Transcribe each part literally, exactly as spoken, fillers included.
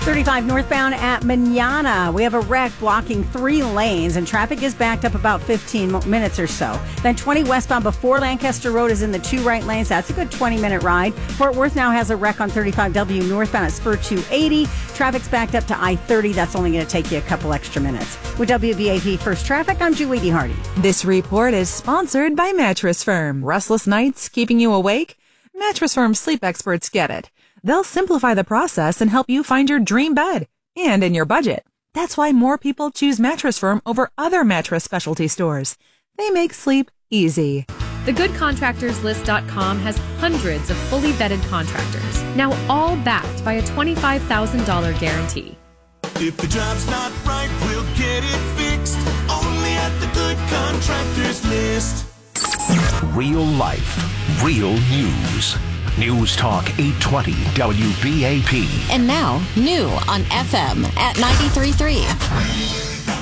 thirty-five northbound at Manana. We have a wreck blocking three lanes, and traffic is backed up about fifteen minutes or so. Then twenty westbound before Lancaster Road is in the two right lanes. That's a good twenty-minute ride. Fort Worth now has a wreck on thirty-five W northbound at Spur two eighty. Traffic's backed up to I thirty. That's only going to take you a couple extra minutes. With W B A P First Traffic, I'm Julie Hardy. This report is sponsored by Mattress Firm. Restless nights keeping you awake? Mattress Firm sleep experts get it. They'll simplify the process and help you find your dream bed, and in your budget. That's why more people choose Mattress Firm over other mattress specialty stores. They make sleep easy. the good contractors list dot com has hundreds of fully vetted contractors, now all backed by a twenty-five thousand dollars guarantee. If the job's not right, we'll get it fixed. Only at the Good Contractors List. Real life, real news. News Talk eight twenty W B A P. And now, new on F M at ninety-three point three.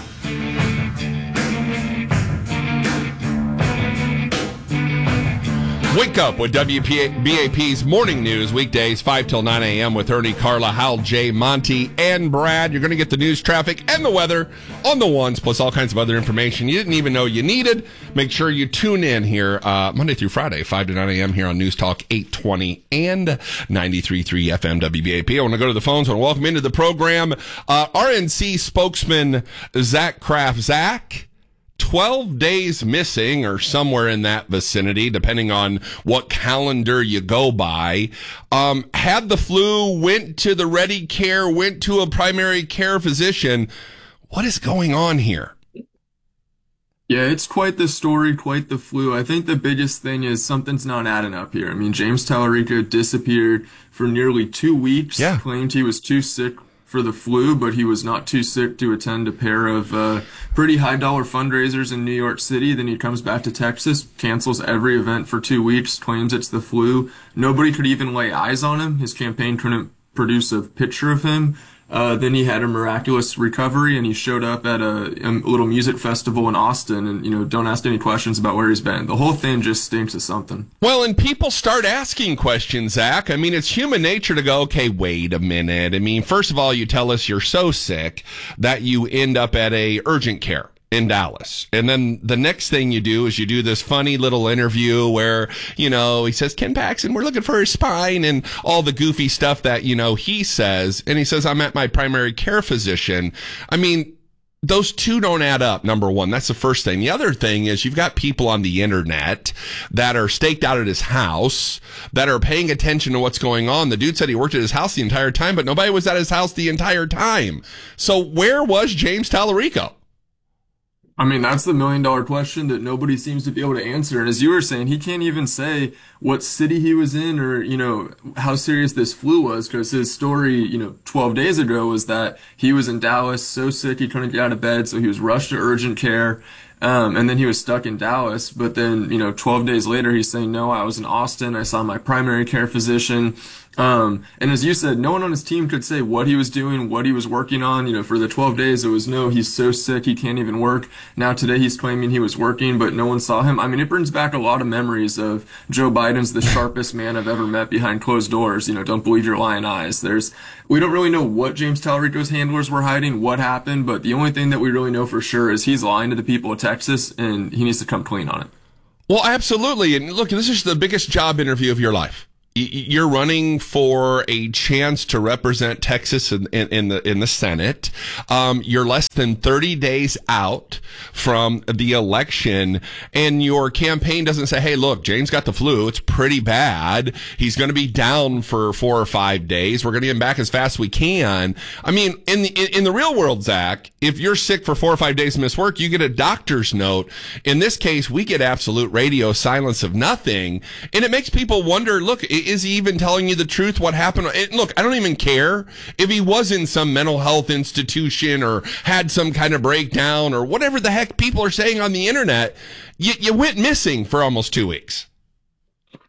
Wake up with W B A P's morning news, weekdays five till nine a.m. with Ernie, Carla, Hal, Jay, Monty, and Brad. You're going to get the news, traffic, and the weather on the ones, plus all kinds of other information you didn't even know you needed. Make sure you tune in here uh, Monday through Friday, five to nine a.m. here on News Talk eight twenty and ninety-three point three F M W B A P. I want to go to the phones. I want to welcome into the program uh, R N C spokesman Zach Kraft. Zach, twelve days missing or somewhere in that vicinity, depending on what calendar you go by. Um, had the flu, went to the Ready Care, went to a primary care physician. What is going on here? Yeah, it's quite the story, quite the flu. I think the biggest thing is something's not adding up here. I mean, James Tallarico disappeared for nearly two weeks, yeah. claimed he was too sick for the flu, but he was not too sick to attend a pair of uh, pretty high-dollar fundraisers in New York City. Then he comes back to Texas, cancels every event for two weeks, claims it's the flu. Nobody could even lay eyes on him. His campaign couldn't produce a picture of him. Uh, then he had a miraculous recovery, and he showed up at a, a little music festival in Austin, and, you know, don't ask any questions about where he's been. The whole thing just stinks of something. Well, and people start asking questions, Zach. I mean, it's human nature to go, okay, wait a minute. I mean, first of all, you tell us you're so sick that you end up at a urgent care in Dallas. And then the next thing you do is you do this funny little interview where, you know, he says, Ken Paxton, we're looking for his spine, and all the goofy stuff that, you know, he says. And he says, I'm at my primary care physician. I mean, those two don't add up, number one. That's the first thing. The other thing is you've got people on the internet that are staked out at his house, that are paying attention to what's going on. The dude said he worked at his house the entire time, but nobody was at his house the entire time. So where was James Tallarico? I mean, that's the million dollar question that nobody seems to be able to answer. And as you were saying, he can't even say what city he was in or, you know, how serious this flu was, because his story, you know, twelve days ago was that he was in Dallas, so sick he couldn't get out of bed, so he was rushed to urgent care. Um, and then he was stuck in Dallas. But then, you know, twelve days later, he's saying, no, I was in Austin. I saw my primary care physician. Um, and as you said, no one on his team could say what he was doing, what he was working on. You know, for the twelve days, it was, no, he's so sick, he can't even work. Now today he's claiming he was working, but no one saw him. I mean, it brings back a lot of memories of Joe Biden's the sharpest man I've ever met behind closed doors. You know, don't believe your lying eyes. There's, we don't really know what James Tallarico's handlers were hiding, what happened, but the only thing that we really know for sure is he's lying to the people of Texas, and he needs to come clean on it. Well, absolutely. And look, this is the biggest job interview of your life. You're running for a chance to represent Texas in, in, in the in the Senate. Um, you're less than thirty days out from the election, and your campaign doesn't say, hey, look, James got the flu. It's pretty bad. He's going to be down for four or five days. We're going to get him back as fast as we can. I mean, in the, in the real world, Zach, if you're sick for four or five days and miss work, you get a doctor's note. In this case, we get absolute radio silence of nothing, and it makes people wonder, look, is he even telling you the truth? What happened? And look, I don't even care if he was in some mental health institution or had some kind of breakdown or whatever the heck people are saying on the internet. You, you went missing for almost two weeks.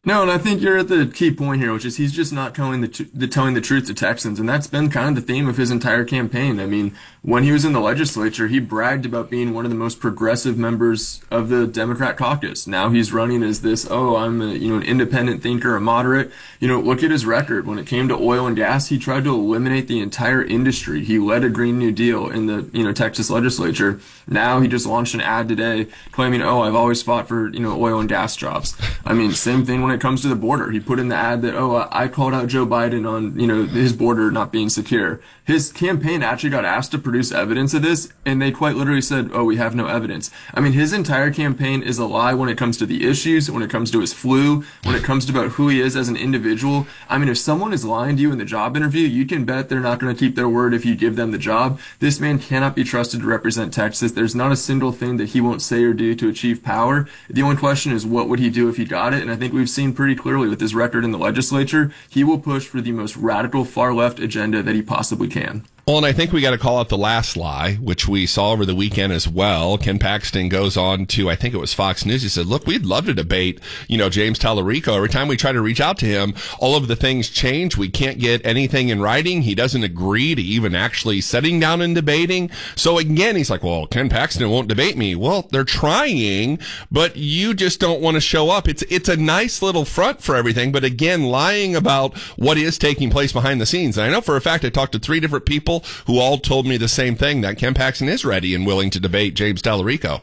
No, and I think you're at the key point here, which is he's just not telling the, t- the telling the truth to Texans, and that's been kind of the theme of his entire campaign. I mean, when he was in the legislature, he bragged about being one of the most progressive members of the Democrat caucus. Now he's running as this, oh, I'm a, you know an independent thinker, a moderate. You know, look at his record. When it came to oil and gas, he tried to eliminate the entire industry. He led a Green New Deal in the you know Texas legislature. Now he just launched an ad today claiming, oh, I've always fought for you know oil and gas jobs. I mean, same thing when it comes to the border. He put in the ad that, oh, I called out Joe Biden on, you know, his border not being secure. His campaign actually got asked to produce evidence of this, and they quite literally said, oh, we have no evidence. I mean, his entire campaign is a lie when it comes to the issues, when it comes to his flu, when it comes to about who he is as an individual. I mean, if someone is lying to you in the job interview, you can bet they're not going to keep their word if you give them the job. This man cannot be trusted to represent Texas. There's not a single thing that he won't say or do to achieve power. The only question is, what would he do if he got it? And I think we've seen pretty clearly with his record in the legislature, he will push for the most radical far left agenda that he possibly can. Well, and I think we got to call out the last lie, which we saw over the weekend as well. Ken Paxton goes on to, I think it was Fox News. He said, look, we'd love to debate, you know, James Tallarico. Every time we try to reach out to him, all of the things change. We can't get anything in writing. He doesn't agree to even actually sitting down and debating. So again, he's like, well, Ken Paxton won't debate me. Well, they're trying, but you just don't want to show up. It's, it's a nice little front for everything. But again, lying about what is taking place behind the scenes. And I know for a fact, I talked to three different people who all told me the same thing, that Ken Paxton is ready and willing to debate James Tallarico.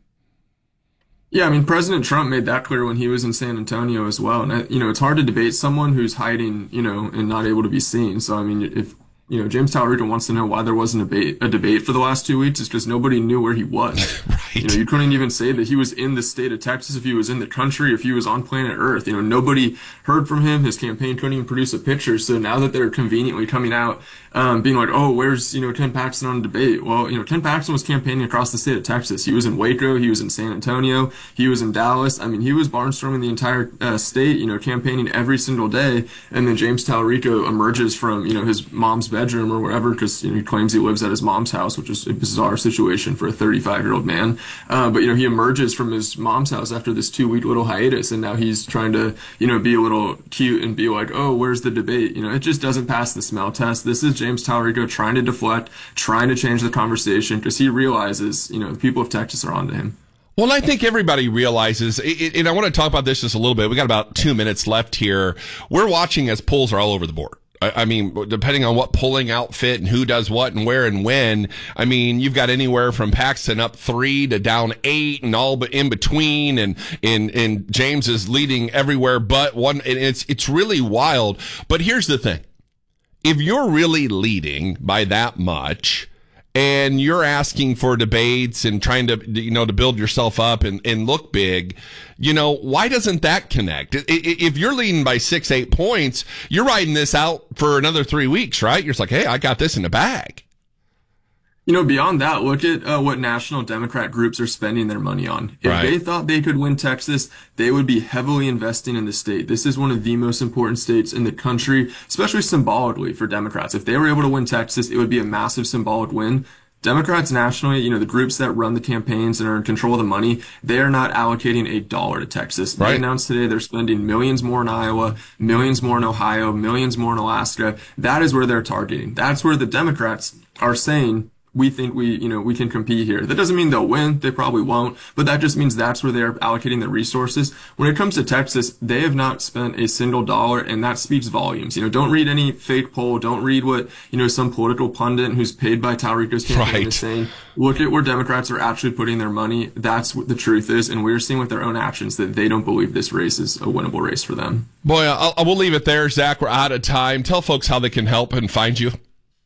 Yeah, I mean, President Trump made that clear when he was in San Antonio as well. And, you know, it's hard to debate someone who's hiding, you know, and not able to be seen. So, I mean, if, you know, James Tallarico wants to know why there wasn't a debate, a debate for the last two weeks, it's because nobody knew where he was. Right. You know, you couldn't even say that he was in the state of Texas, if he was in the country, if he was on planet Earth. You know, nobody heard from him. His campaign couldn't even produce a picture. So now that they're conveniently coming out, um, being like, oh, where's, you know, Ken Paxton on a debate? Well, you know, Ken Paxton was campaigning across the state of Texas. He was in Waco. He was in San Antonio. He was in Dallas. I mean, he was barnstorming the entire uh, state, you know, campaigning every single day. And then James Tallarico emerges from, you know, his mom's bedroom or wherever, because, you know, he claims he lives at his mom's house, which is a bizarre situation for a thirty-five-year-old man. Uh, but, you know, he emerges from his mom's house after this two-week little hiatus, and now he's trying to, you know, be a little cute and be like, oh, where's the debate? You know, it just doesn't pass the smell test. This is James Tallarico trying to deflect, trying to change the conversation, because he realizes, you know, the people of Texas are onto him. Well, I think everybody realizes, and I want to talk about this just a little bit. We got about two minutes left here. We're watching as polls are all over the board. I mean, depending on what polling outfit and who does what and where and when, I mean, you've got anywhere from Paxton up three to down eight and all but in between, and, and, and James is leading everywhere but one, and it's, it's really wild. But here's the thing. If you're really leading by that much, and you're asking for debates and trying to, you know, to build yourself up and, and look big, you know, why doesn't that connect? If you're leading by six, eight points, you're riding this out for another three weeks, right? You're just like, hey, I got this in the bag. You know, beyond that, look at uh, what national Democrat groups are spending their money on. If Right. they thought they could win Texas, they would be heavily investing in the state. This is one of the most important states in the country, especially symbolically for Democrats. If they were able to win Texas, it would be a massive symbolic win. Democrats nationally, you know, the groups that run the campaigns and are in control of the money, they are not allocating a dollar to Texas. Right. They announced today they're spending millions more in Iowa, millions more in Ohio, millions more in Alaska. That is where they're targeting. That's where the Democrats are saying, we think we, you know, we can compete here. That doesn't mean they'll win. They probably won't, but that just means that's where they're allocating their resources. When it comes to Texas, they have not spent a single dollar, and that speaks volumes. You know, don't read any fake poll. Don't read what, you know, some political pundit who's paid by Tallarico's campaign Right. is saying. Look at where Democrats are actually putting their money. That's what the truth is, and we're seeing with their own actions that they don't believe this race is a winnable race for them. Boy, I'll, I will leave it there, Zach. We're out of time. Tell folks how they can help and find you.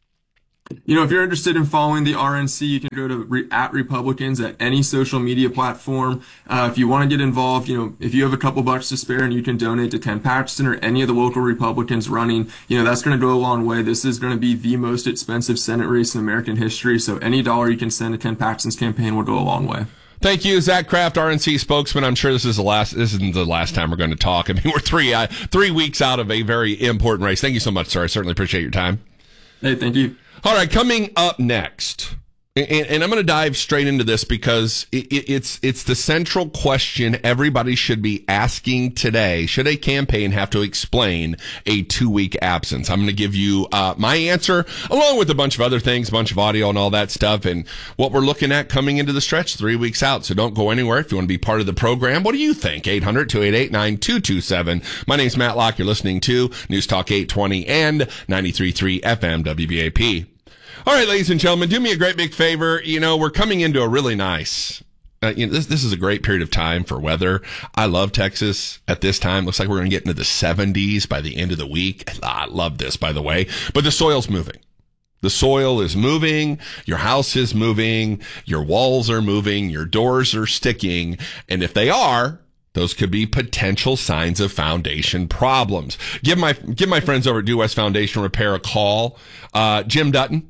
You know, if you're interested in following the R N C, you can go to re- at Republicans at any social media platform. Uh, if you want to get involved, you know, if you have a couple bucks to spare and you can donate to Ken Paxton or any of the local Republicans running, you know, that's going to go a long way. This is going to be the most expensive Senate race in American history. So any dollar you can send to Ken Paxton's campaign will go a long way. Thank you, Zach Kraft, R N C spokesman. I'm sure this is the last. This isn't the last time we're going to talk. I mean, we're three uh, three weeks out of a very important race. Thank you so much, sir. I certainly appreciate your time. Hey, thank you. All right, coming up next, And, and I'm going to dive straight into this because it, it, it's it's the central question everybody should be asking today. Should a campaign have to explain a two-week absence? I'm going to give you uh, my answer, along with a bunch of other things, a bunch of audio and all that stuff, and what we're looking at coming into the stretch three weeks out. So don't go anywhere if you want to be part of the program. What do you think? eight hundred, two eight eight, nine two two seven. My name's Matt Locke. You're listening to News Talk eight twenty and ninety-three point three F M W B A P. All right, ladies and gentlemen, do me a great big favor. You know, we're coming into a really nice, uh, you know, this, this is a great period of time for weather. I love Texas at this time. Looks like we're going to get into the seventies by the end of the week. I love this, by the way, but the soil's moving. The soil is moving. Your house is moving. Your walls are moving. Your doors are sticking. And if they are, those could be potential signs of foundation problems. Give my, give my friends over at Due West Foundation Repair a call. Uh, Jim Dutton.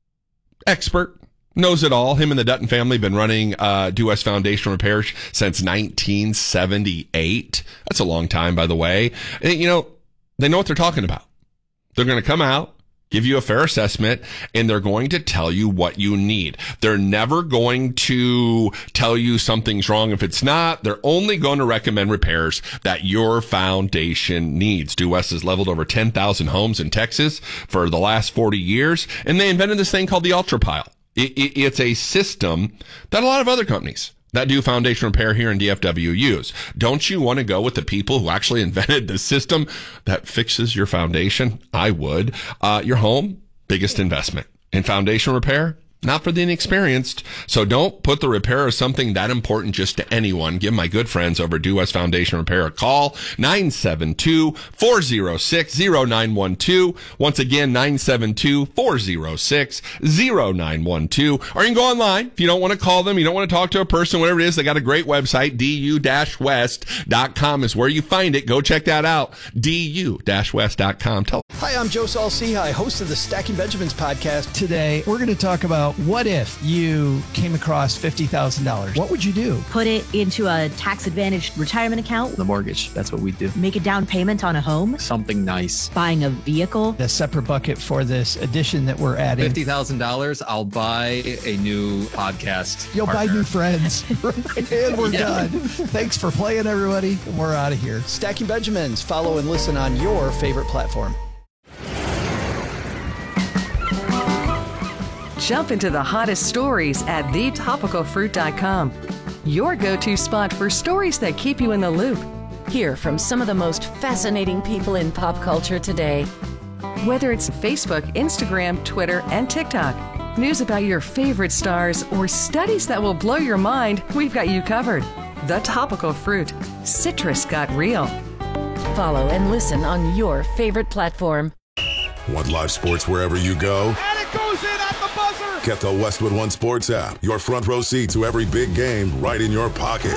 Expert, knows it all. Him and the Dutton family have been running uh, Due West Foundation Repairs since nineteen seventy-eight. That's a long time, by the way. And, you know, they know what they're talking about. They're going to come out, give you a fair assessment, and they're going to tell you what you need. They're never going to tell you something's wrong if it's not. They're only going to recommend repairs that your foundation needs. Due West has leveled over ten thousand homes in Texas for the last forty years, and they invented this thing called the UltraPile. It, it, it's a system that a lot of other companies that do foundation repair here in D F W use. Don't you want to go with the people who actually invented the system that fixes your foundation? I would. Uh, your home, biggest investment. In foundation repair, not for the inexperienced. So don't put the repair of something that important just to anyone. Give my good friends over at Due West Foundation Repair a call. nine seven two, four oh six, oh nine one two. Once again, nine seven two, four oh six, oh nine one two. Or you can go online. If you don't want to call them, you don't want to talk to a person, whatever it is, they got a great website. D U west dot com is where you find it. Go check that out. D U west dot com. Tell Hi, I'm Joe Saul-Sehy, host of the Stacking Benjamins podcast. Today, we're going to talk about what if you came across fifty thousand dollars? What would you do? Put it into a tax-advantaged retirement account. The mortgage, that's what we do. Make a down payment on a home. Something nice. Buying a vehicle. A separate bucket for this addition that we're adding. fifty thousand dollars, I'll buy a new podcast You'll partner. buy new friends. And we're yeah. done. Thanks for playing, everybody. And we're out of here. Stacking Benjamins. Follow and listen on your favorite platform. Jump into the hottest stories at the topical fruit dot com. Your go-to spot for stories that keep you in the loop. Hear from some of the most fascinating people in pop culture today. Whether it's Facebook, Instagram, Twitter, and TikTok, news about your favorite stars, or studies that will blow your mind, we've got you covered. The Topical Fruit. Citrus got real. Follow and listen on your favorite platform. Want live sports wherever you go? And it goes in at the buzzer! Get the Westwood One Sports app. Your front row seat to every big game right in your pocket.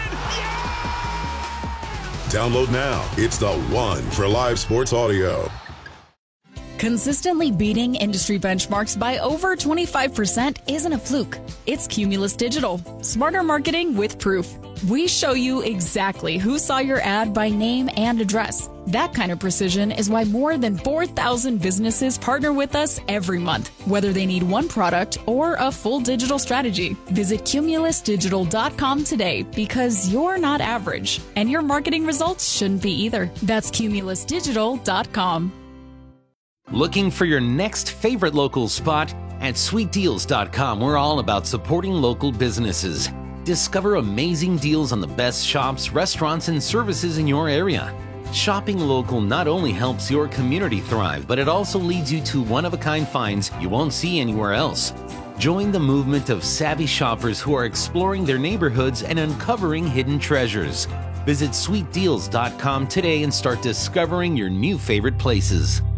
Download now. It's the one for live sports audio. Consistently beating industry benchmarks by over twenty-five percent isn't a fluke. It's Cumulus Digital. Smarter marketing with proof. We show you exactly who saw your ad by name and address. That kind of precision is why more than four thousand businesses partner with us every month, whether they need one product or a full digital strategy. Visit cumulus digital dot com today because you're not average, and your marketing results shouldn't be either. That's cumulus digital dot com. Looking for your next favorite local spot? At sweet deals dot com, we're all about supporting local businesses. Discover amazing deals on the best shops, restaurants, and services in your area. Shopping local not only helps your community thrive, but it also leads you to one-of-a-kind finds you won't see anywhere else. Join the movement of savvy shoppers who are exploring their neighborhoods and uncovering hidden treasures. Visit sweet deals dot com today and start discovering your new favorite places.